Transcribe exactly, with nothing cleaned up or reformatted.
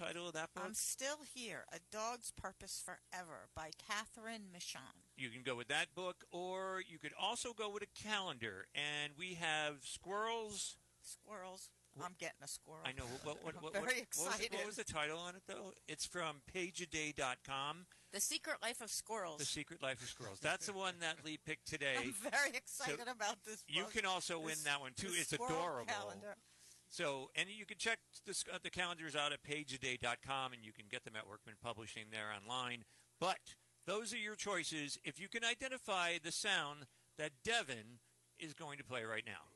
title of that book? I'm Still Here, A Dog's Purpose Forever by Catherine Michon. You can go with that book, or you could also go with a calendar. And we have squirrels. Squirrels. I'm getting a squirrel. I know. What, what, I'm what, very what, excited. What was, what was the title on it, though? It's from page a day dot com. The Secret Life of Squirrels. The Secret Life of Squirrels. That's the one that Lee picked today. I'm very excited so about this book. You can also this, win that one, too. It's squirrel adorable. Calendar. So, and you can check this, uh, the calendars out at page a day dot com, and you can get them at Workman Publishing there online. But those are your choices if you can identify the sound that Devin is going to play right now.